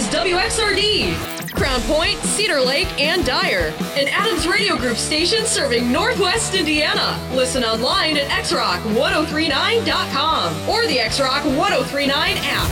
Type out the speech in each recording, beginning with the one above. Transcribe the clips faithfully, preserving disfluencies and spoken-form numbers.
is W X R D, Crown Point, Cedar Lake, and Dyer, an Adams Radio Group station serving Northwest Indiana. Listen online at x rock ten thirty-nine dot com or the X Rock ten thirty-nine app.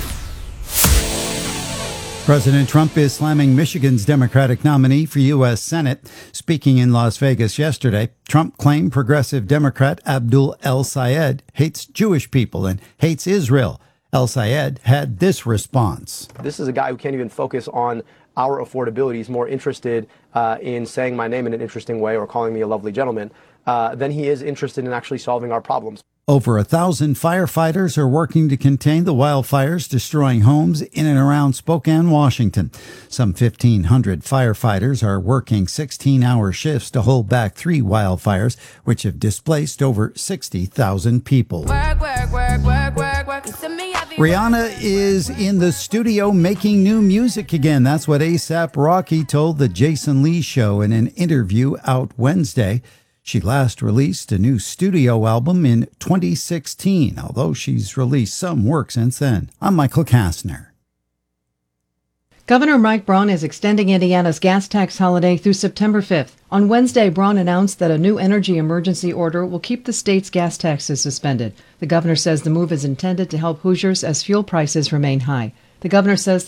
President Trump is slamming Michigan's Democratic nominee for U S. Senate. Speaking in Las Vegas yesterday, Trump claimed progressive Democrat Abdul El-Sayed hates Jewish people and hates Israel. El-Sayed had this response. This is a guy who can't even focus on our affordability. He's more interested uh, in saying my name in an interesting way or calling me a lovely gentleman uh, than he is interested in actually solving our problems. Over a thousand firefighters are working to contain the wildfires destroying homes in and around Spokane, Washington. Some fifteen hundred firefighters are working sixteen-hour shifts to hold back three wildfires, which have displaced over sixty thousand people. Work, work, work, work, work, work. Rihanna is in the studio making new music again. That's what A$AP Rocky told the Jason Lee Show in an interview out Wednesday. She last released a new studio album in twenty sixteen, although she's released some work since then. I'm Michael Kastner. Governor Mike Braun is extending Indiana's gas tax holiday through September fifth. On Wednesday, Braun announced that a new energy emergency order will keep the state's gas taxes suspended. The governor says the move is intended to help Hoosiers as fuel prices remain high. The governor says